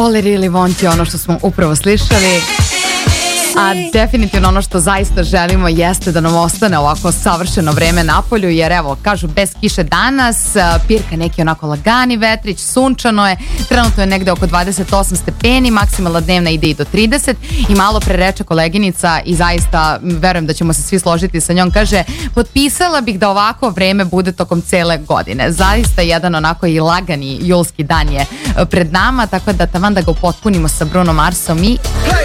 All I Really Want je ono što smo upravo slišali. A definitivno ono što zaista želimo jeste da nam ostane ovako savršeno vreme napolju, jer evo, kažu bez kiše danas, pirka neki onako lagani vetrić, sunčano je, trenutno je negde oko 28 stepeni, maksimalna dnevna ide i do 30 i malo pre reče koleginica i zaista verujem da ćemo se svi složiti sa njom, kaže, potpisala bih da ovako vreme bude tokom cele godine. Zaista jedan onako i lagani julski dan je pred nama, tako da taman da ga upotpunimo sa Bruno Marsom i